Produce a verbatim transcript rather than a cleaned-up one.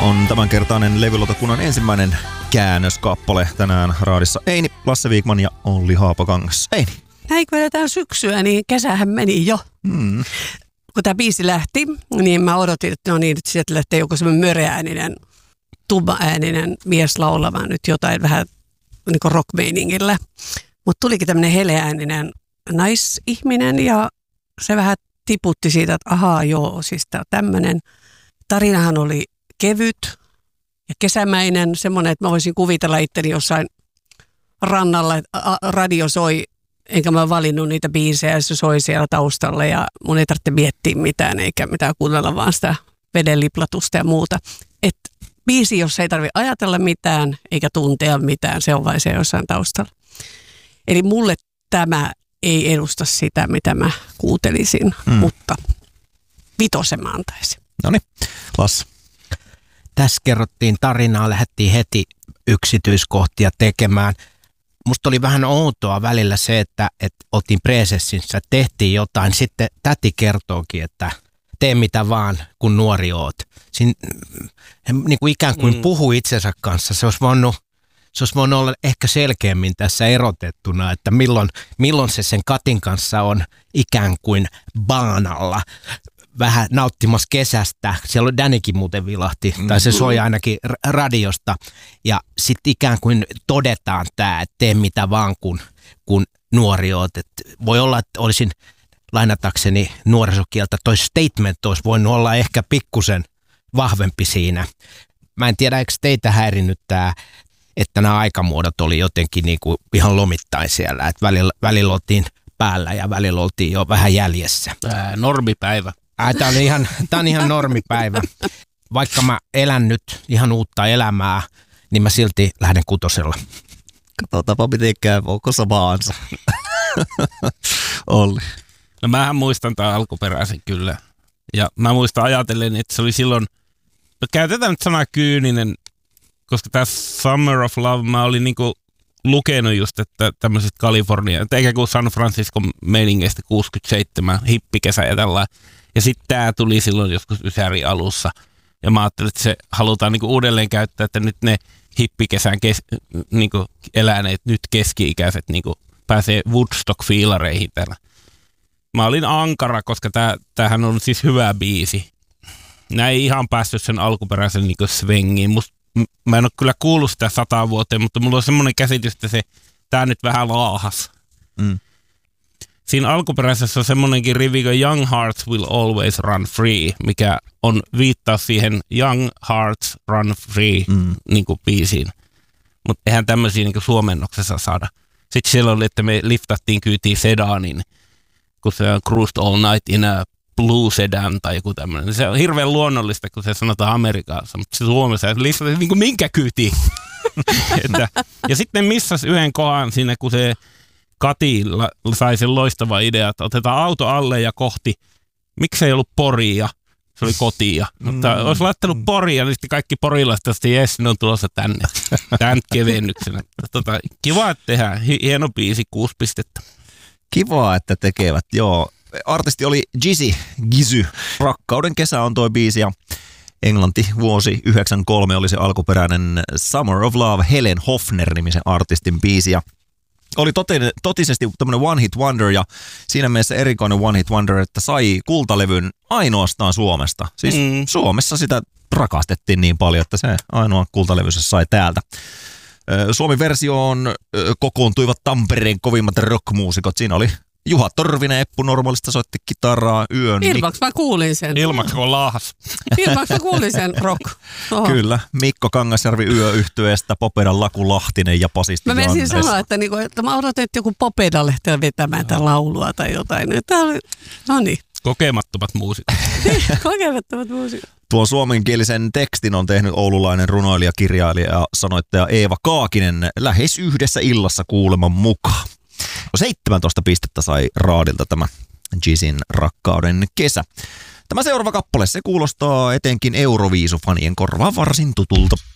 on tämänkertainen levylautakunnan ensimmäinen käännöskappale tänään raadissa. Eini, Lasse Viikman ja Olli Haapakangas. Eini. Näin kun edetään syksyä, niin kesähän meni jo. Mm. Kun tämä biisi lähti, niin mä odotin, että no niin, että sieltä lähtee joku semmoinen möreääninen, tummaääninen mies laulamaan nyt jotain vähän niin kuin rock-meiningillä. Mutta tulikin tämmöinen heleääninen naisihminen ja se vähän tiputti siitä, että ahaa joo, siis tämä on tämmöinen. Tarinahan oli kevyt ja kesämäinen, semmoinen, että mä voisin kuvitella itteni jossain rannalla, että radio soi, enkä mä valinnut niitä biisejä, se soi siellä taustalla ja mun ei tarvitse miettiä mitään, eikä mitään kuunnella vaan sitä veden liplatusta ja muuta. Että biisi, jos ei tarvitse ajatella mitään, eikä tuntea mitään, se on vain se jossain taustalla. Eli mulle tämä ei edusta sitä, mitä mä kuuntelisin, mm. mutta vitosen mä antaisin. Noniin, Lasse. Tässä kerrottiin tarinaa, lähdettiin heti yksityiskohtia tekemään. Musta oli vähän outoa välillä se, että, että oltiin Presessissä, tehtiin jotain. Sitten täti kertookin, että tee mitä vaan, kun nuori oot. Siinä niin kuin ikään kuin mm. puhui itsensä kanssa. Se olisi voinut, se olisi voinut olla ehkä selkeämmin tässä erotettuna, että milloin, milloin se sen Katin kanssa on ikään kuin baanalla. Vähän nauttimassa kesästä. Siellä on Danikin muuten vilahti, tai se soi ainakin radiosta. Ja sitten ikään kuin todetaan tämä, että tee mitä vaan, kun, kun nuori oot. Et voi olla, että olisin lainatakseni nuorisokieltä, toi statement olisi voinut olla ehkä pikkusen vahvempi siinä. Mä en tiedä, eikö teitä häirinyt tämä, että nämä aikamuodot oli jotenkin niinku ihan lomittain siellä. Että välillä, välillä oltiin päällä ja välillä oltiin jo vähän jäljessä. Ää, normipäivä. Tämä on ihan, tää on ihan normipäivä. Vaikka mä elän nyt ihan uutta elämää, niin mä silti lähden kutosella. Katsotaanpa miten käy, onko samaansa. Olli. No mähän muistan tämän alkuperäisen kyllä. Ja mä muistan ajatellen, että se oli silloin, no käytetään nyt sanaa kyyninen, koska tässä Summer of Love mä olin niinku lukenut just, että tämmöisestä Kalifornia, eikä kuin San Francisco meiningeistä kuusikymmentäseitsemän, hippikesä ja tällainen. Ja sitten tämä tuli silloin joskus Ysärin alussa. Ja mä ajattelin, että se halutaan niinku uudelleen käyttää, että nyt ne hippikesän kes, niinku eläneet, nyt keski-ikäiset niinku pääsee Woodstock-fiilareihin täällä. Mä olin ankara, koska tää, tämähän on siis hyvä biisi. Nää ei ihan päässyt sen alkuperäisen niinku svengiin. Must, mä en ole kyllä kuullut sitä sataan vuoteen, mutta mulla on semmoinen käsitys, että se, tää nyt vähän laahas. Mm. Siinä alkuperäisessä on semmoinenkin rivi kuin Young Hearts Will Always Run Free, mikä on viittaus siihen Young Hearts Run Free mm. niin kuin biisiin. Mutta eihän tämmöisiä niin kuin suomennoksessa saada. Sitten siellä oli, että me liftattiin kyytiin sedanin, kun se on cruised all night in a blue sedan tai joku tämmöinen. Se on hirveän luonnollista, kun se sanotaan Amerikassa, mutta se Suomessa liftattiin niin kuin minkä kyytiin. Ja sitten missas yhden kohan siinä, kun se Kati sai sen loistava idea, että otetaan auto alle ja kohti, miksei ollut Poria, se oli kotia. Mutta mm. olisi laittanut Poria, niin sitten kaikki porilaiset, että jes, ne on tulossa tänne, tämän kevennyksenä. Tota, kiva, että tehdään. Hieno biisi, kuusi pistettä. Kiva, että tekevät, joo. Artisti oli Jizzy, Gizy. Rakkauden kesä on toi biisi ja Englanti vuosi yhdeksänkymmentäkolme oli se alkuperäinen Summer of Love, Helen Hofner-nimisen artistin biisi ja oli toten, totisesti tämmöinen one hit wonder ja siinä mielessä erikoinen one hit wonder, että sai kultalevyn ainoastaan Suomesta. Siis mm. Suomessa sitä rakastettiin niin paljon, että se ainoa kultalevy se sai täältä. Suomen versioon kokoontuivat Tampereen kovimmat rockmuusikot. Siinä oli Juha Torvinen, Eppu Normaalista soitti kitaraa, Yön. Ilmaks mä kuulin sen. Ilmaks on laahas. Ilmaks mä kuulin sen rock. Oho. Kyllä. Mikko Kangasjärvi Yö-yhtyeestä, Popedan Laku Lahtinen ja basisti Mä menisin sanoa, että, niinku, että mä odotin, että joku Popeda lähtee vetämään tätä laulua tai jotain. Tämä oli, no niin. Kokemattomat muusikot. Kokemattomat muusikot. Tuon suomenkielisen tekstin on tehnyt oululainen runoilija, kirjailija ja sanoittaja Eeva Kaakinen lähes yhdessä illassa kuuleman mukaan. seitsemäntoista pistettä sai raadilta tämä Jizzyn Rakkauden kesä. Tämä seuraava kappale, se kuulostaa etenkin Euroviisufanien korvaan varsin tutulta.